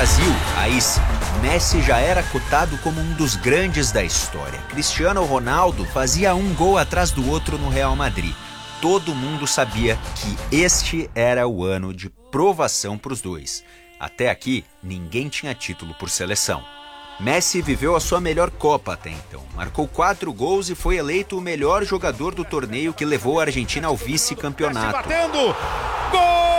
Brasil, aí sim, Messi já era cotado como um dos grandes da história. Cristiano Ronaldo fazia um gol atrás do outro no Real Madrid. Todo mundo sabia que este era o ano de provação para os dois. Até aqui, ninguém tinha título por seleção. Messi viveu a sua melhor Copa até então. Marcou 4 gols e foi eleito o melhor jogador do torneio que levou a Argentina ao vice-campeonato. Messi batendo! Gol!